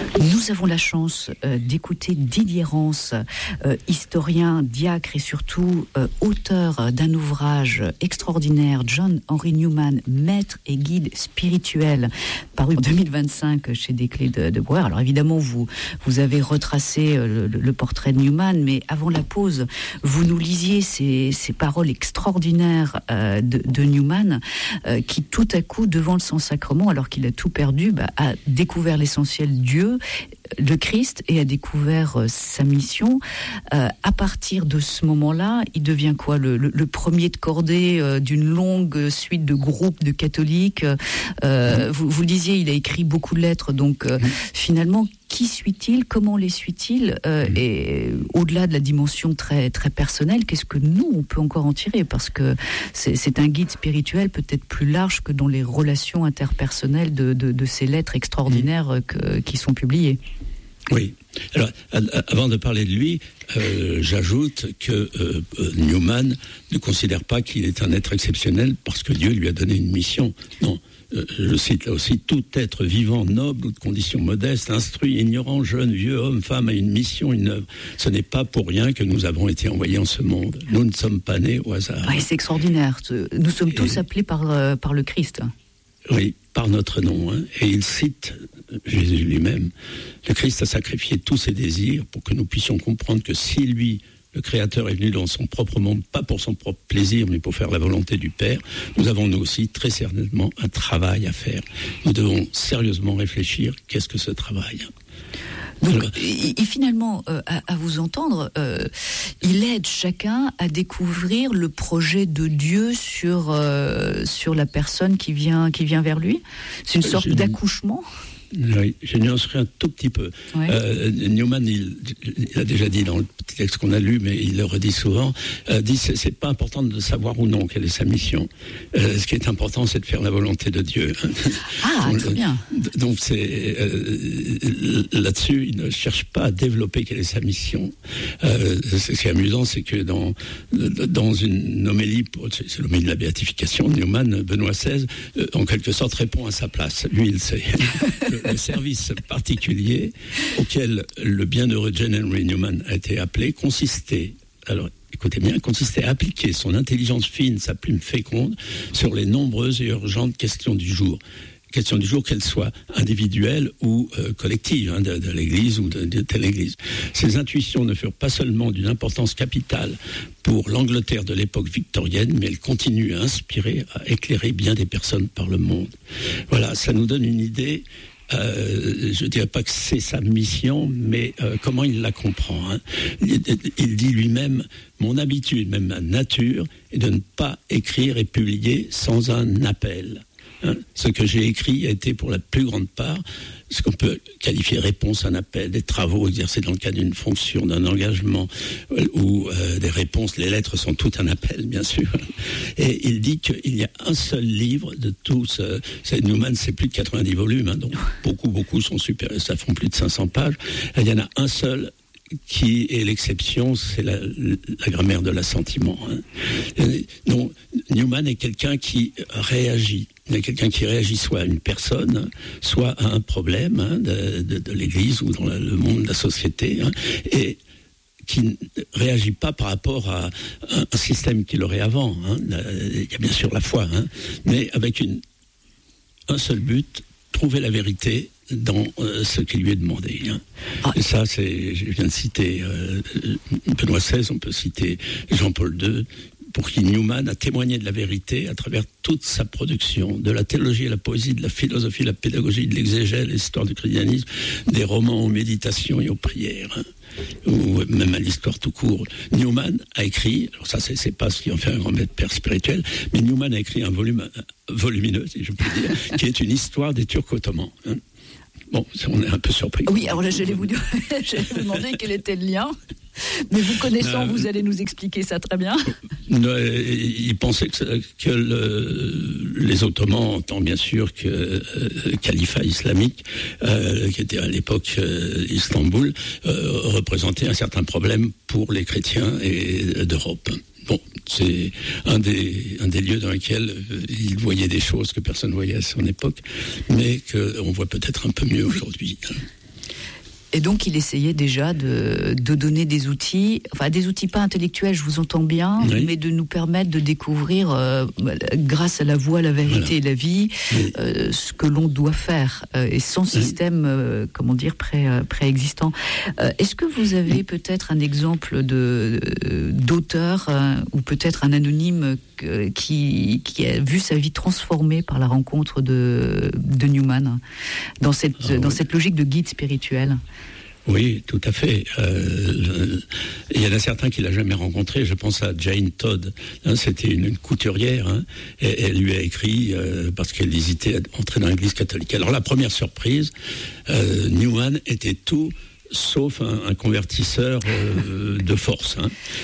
Nous avons la chance d'écouter Didier Rance, historien, diacre et surtout auteur d'un ouvrage extraordinaire, John Henry Newman, maître et guide spirituel, paru en 2025 chez Desclés de Brouwer. Alors évidemment, vous avez retracé le portrait de Newman, mais avant la pause, vous nous lisiez ces paroles extraordinaires de Newman, qui tout à coup, devant le Saint-Sacrement, alors qu'il a tout perdu, a découvert l'essentiel, Dieu, le Christ, et a découvert sa mission. À partir de ce moment-là, il devient quoi, le premier de cordée d'une longue suite de groupes de catholiques. Vous le disiez, il a écrit beaucoup de lettres, donc finalement, qui suit-il, comment les suit-il, et au-delà de la dimension très, très personnelle, qu'est-ce que nous, on peut encore en tirer, parce que c'est un guide spirituel peut-être plus large que dans les relations interpersonnelles de ces lettres extraordinaires qui sont publiées. Oui. Alors, avant de parler de lui, j'ajoute que Newman ne considère pas qu'il est un être exceptionnel parce que Dieu lui a donné une mission. Non. Je cite là aussi, tout être vivant, noble ou de condition modeste, instruit, ignorant, jeune, vieux, homme, femme, a une mission, une œuvre. Ce n'est pas pour rien que nous avons été envoyés en ce monde. Nous ne sommes pas nés au hasard. Oui, c'est extraordinaire. Nous sommes tous appelés par le Christ. Oui, par notre nom. Et il cite Jésus lui-même. Le Christ a sacrifié tous ses désirs pour que nous puissions comprendre que si lui, le Créateur, est venu dans son propre monde, pas pour son propre plaisir, mais pour faire la volonté du Père, nous avons nous aussi très certainement un travail à faire. Nous devons sérieusement réfléchir, qu'est-ce que ce travail ? Donc, et finalement, à vous entendre, il aide chacun à découvrir le projet de Dieu sur la personne qui vient vers lui. C'est une sorte d'accouchement. Oui, je nuancerai un tout petit peu. Ouais. Newman, il a déjà dit dans le petit texte qu'on a lu, mais il le redit souvent, dit c'est pas important de savoir ou non quelle est sa mission. Ce qui est important, c'est de faire la volonté de Dieu. Ah, très bien. Donc c'est là-dessus, il ne cherche pas à développer quelle est sa mission. Ce qui est amusant, c'est que dans une homélie, c'est l'homélie de la béatification, Newman, Benoît XVI, en quelque sorte répond à sa place. Lui, il sait. Le service particulier auquel le bienheureux John Henry Newman a été appelé consistait, alors écoutez bien, consistait à appliquer son intelligence fine, sa plume féconde, sur les nombreuses et urgentes questions du jour. Questions du jour, qu'elles soient individuelles ou collectives, de l'Église ou de telle Église. Ces intuitions ne furent pas seulement d'une importance capitale pour l'Angleterre de l'époque victorienne, mais elles continuent à inspirer, à éclairer bien des personnes par le monde. Voilà, ça nous donne une idée. Je ne dirais pas que c'est sa mission, mais comment il la comprend. Il dit lui-même, mon habitude, même ma nature, est de ne pas écrire et publier sans un appel. Ce que j'ai écrit a été pour la plus grande part ce qu'on peut qualifier réponse à un appel, des travaux exercés dans le cadre d'une fonction, d'un engagement, ou des réponses. Les lettres sont tout un appel, bien sûr. Et il dit qu'il y a un seul livre de tous. Newman, c'est plus de 90 volumes, donc beaucoup sont supérieurs, ça font plus de 500 pages. Il y en a un seul qui est l'exception, c'est la grammaire de l'assentiment. Donc, Newman est quelqu'un qui réagit. Il y a quelqu'un qui réagit soit à une personne, soit à un problème de l'Église ou dans le monde de la société, et qui ne réagit pas par rapport à un système qu'il aurait avant. Il y a bien sûr la foi, mais avec un seul but, trouver la vérité dans ce qui lui est demandé. Et ça, je viens de citer Benoît XVI, on peut citer Jean-Paul II, pour qui Newman a témoigné de la vérité à travers toute sa production, de la théologie à la poésie, de la philosophie, de la pédagogie, de l'exégèse, l'histoire du christianisme, des romans aux méditations et aux prières, ou même à l'histoire tout court. Newman a écrit, alors ça c'est pas ce qui en fait un grand père spirituel, mais Newman a écrit un volume volumineux, si je peux dire, qui est une histoire des Turcs ottomans. Bon, on est un peu surpris. Oui, alors là, j'allais vous demander quel était le lien. Mais vous connaissant, vous allez nous expliquer ça très bien. Il pensait que les Ottomans, en tant bien sûr que califat islamique, qui était à l'époque Istanbul, représentait un certain problème pour les chrétiens d'Europe. Bon, c'est un des lieux dans lesquels il voyait des choses que personne ne voyait à son époque, mais qu'on voit peut-être un peu mieux aujourd'hui. Et donc, il essayait déjà de donner des outils pas intellectuels, je vous entends bien, oui. Mais de nous permettre de découvrir, grâce à la voix, la vérité et la vie, ce que l'on doit faire, et sans système, préexistant. Est-ce que vous avez peut-être un exemple d'auteur, ou peut-être un anonyme qui a vu sa vie transformée par la rencontre de Newman, dans cette logique de guide spirituel? Oui, tout à fait. Il y en a certains qu'il n'a jamais rencontrés. Je pense à Jane Todd. C'était une couturière. Et elle lui a écrit parce qu'elle hésitait à entrer dans l'Église catholique. Alors la première surprise, Newman était tout sauf un convertisseur de force.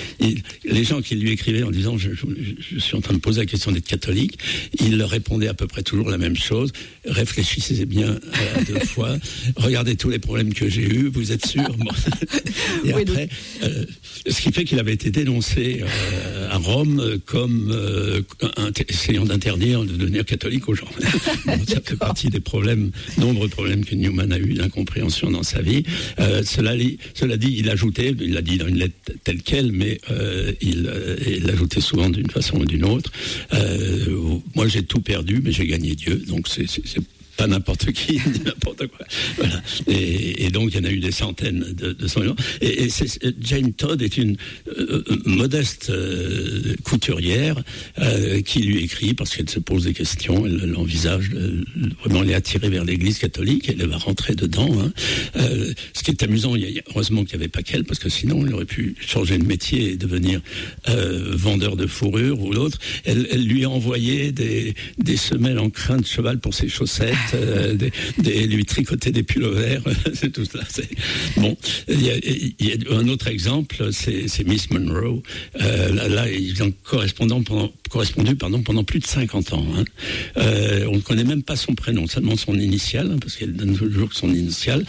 Les gens qui lui écrivaient en disant je suis en train de poser la question d'être catholique, il leur répondait à peu près toujours la même chose. Réfléchissez bien à 2 fois. Regardez tous les problèmes que j'ai eus. Vous êtes sûr? Et oui, après, ce qui fait qu'il avait été dénoncé à Rome comme essayant d'interdire de devenir catholique aux gens. Ça fait partie des nombreux problèmes que Newman a eu d'incompréhension dans sa vie. Cela dit, il l'a dit dans une lettre telle quelle, mais il l'ajoutait souvent d'une façon ou d'une autre. Moi, j'ai tout perdu, mais j'ai gagné Dieu. Donc, c'est pas n'importe qui, n'importe quoi. Voilà. Et donc, il y en a eu des centaines de son nom. Et Jane Todd est une modeste couturière qui lui écrit parce qu'elle se pose des questions, elle envisage vraiment les attirer vers l'Église catholique, elle va rentrer dedans. Ce qui est amusant, heureusement qu'il n'y avait pas qu'elle, parce que sinon, elle aurait pu changer de métier et devenir vendeur de fourrure ou l'autre. Elle lui a envoyé des semelles en crin de cheval pour ses chaussettes. Lui tricoter des pullovers, c'est tout ça. Bon, il y a un autre exemple, c'est Miss Monroe. Là, ils ont correspondu pendant plus de 50 ans. On ne connaît même pas son prénom, seulement son initiale, parce qu'elle donne toujours son initiale.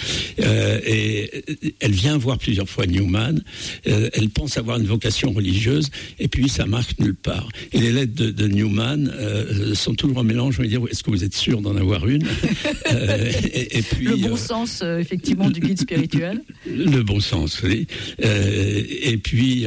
Et elle vient voir plusieurs fois Newman. Elle pense avoir une vocation religieuse, et puis ça marche nulle part. Et les lettres de Newman sont toujours un mélange. Je vais dire, est-ce que vous êtes sûr d'en avoir une? Et puis, le bon sens, effectivement, du guide spirituel. Le bon sens, oui. Et puis,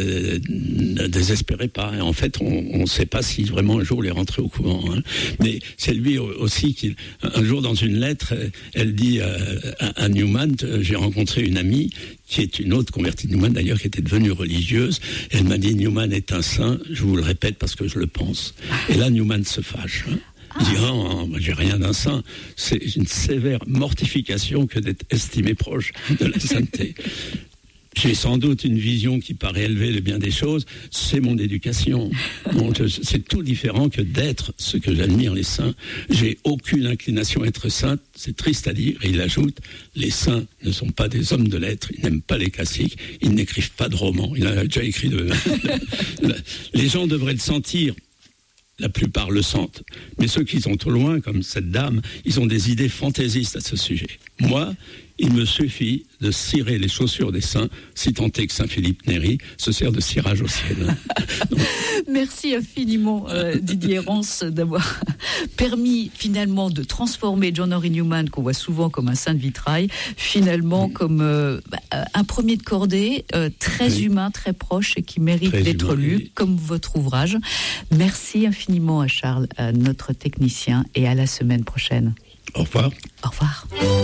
ne désespérez pas. En fait, on ne sait pas si vraiment un jour il est rentré au couvent. Mais c'est lui aussi qui, un jour dans une lettre, elle dit à Newman, j'ai rencontré une amie qui est une autre convertie de Newman d'ailleurs, qui était devenue religieuse. Elle m'a dit, Newman est un saint, je vous le répète parce que je le pense. Et là, Newman se fâche. Il dit, moi, j'ai rien d'un saint. C'est une sévère mortification que d'être estimé proche de la sainteté. J'ai sans doute une vision qui paraît élevée de bien des choses. C'est mon éducation. Donc, c'est tout différent que d'être ce que j'admire les saints. J'ai aucune inclination à être saint. C'est triste à dire. Et il ajoute, les saints ne sont pas des hommes de lettres. Ils n'aiment pas les classiques. Ils n'écrivent pas de romans. Il en a déjà écrit de... Les gens devraient le sentir. La plupart le sentent. Mais ceux qui sont au loin, comme cette dame, ils ont des idées fantaisistes à ce sujet. Moi, il me suffit de cirer les chaussures des saints, si tant est que Saint-Philippe Néri se sert de cirage au ciel. Merci infiniment, Didier Rance, d'avoir permis finalement de transformer John Henry Newman, qu'on voit souvent comme un saint de vitrail, finalement comme un premier de cordée, très humain, très proche et qui mérite d'être lu, comme votre ouvrage. Merci infiniment à Charles, notre technicien, et à la semaine prochaine. Au revoir. Au revoir.